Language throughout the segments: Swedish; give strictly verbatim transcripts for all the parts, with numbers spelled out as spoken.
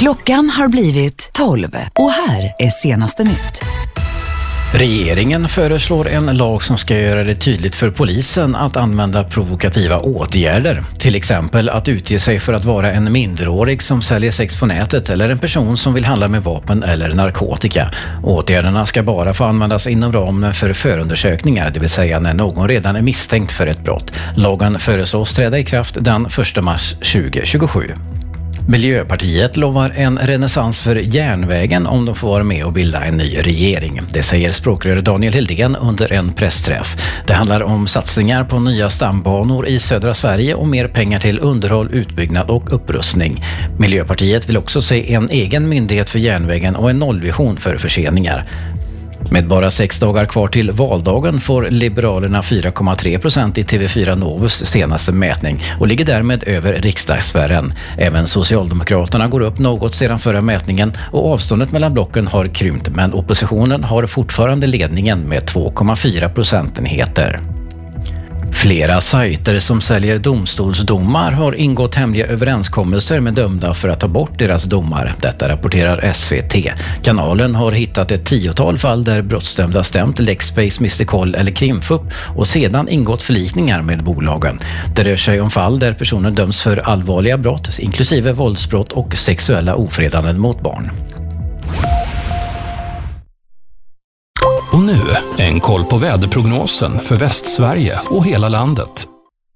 Klockan har blivit tolv och här är senaste nytt. Regeringen föreslår en lag som ska göra det tydligt för polisen att använda provokativa åtgärder. Till exempel att utge sig för att vara en minderårig som säljer sex på nätet eller en person som vill handla med vapen eller narkotika. Åtgärderna ska bara få användas inom ramen för förundersökningar, det vill säga när någon redan är misstänkt för ett brott. Lagen föreslås träda i kraft den första mars tjugohundratjugosju. Miljöpartiet lovar en renässans för järnvägen om de får vara med och bilda en ny regering. Det säger språkrör Daniel Hildén under en pressträff. Det handlar om satsningar på nya stambanor i södra Sverige och mer pengar till underhåll, utbyggnad och upprustning. Miljöpartiet vill också se en egen myndighet för järnvägen och en nollvision för förseningar. Med bara sex dagar kvar till valdagen får Liberalerna fyra komma tre procent i T V fyra Novus senaste mätning och ligger därmed över riksdagsspärren. Även Socialdemokraterna går upp något sedan förra mätningen och avståndet mellan blocken har krympt, men oppositionen har fortfarande ledningen med två komma fyra procentenheter. Flera sajter som säljer domstolsdomar har ingått hemliga överenskommelser med dömda för att ta bort deras domar. Detta rapporterar S V T. Kanalen har hittat ett tiotal fall där brottsdömda stämt Lexbase, Mister Koll eller Krimfupp och sedan ingått förlikningar med bolagen. Det rör sig om fall där personer döms för allvarliga brott, inklusive våldsbrott och sexuella ofredanden mot barn. Och nu, en koll på väderprognosen för Västsverige och hela landet.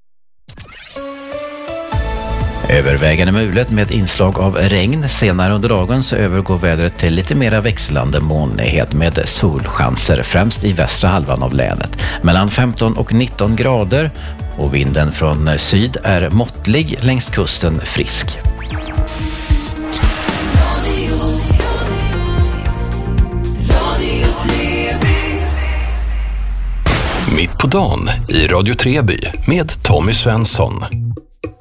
Övervägande mulet med inslag av regn. Senare under dagen så övergår vädret till lite mera växlande molnighet med solchanser, främst i västra halvan av länet. Mellan femton och nitton grader och vinden från syd är måttlig, längs kusten frisk. Mitt på dagen i Radio Treby med Tommy Svensson.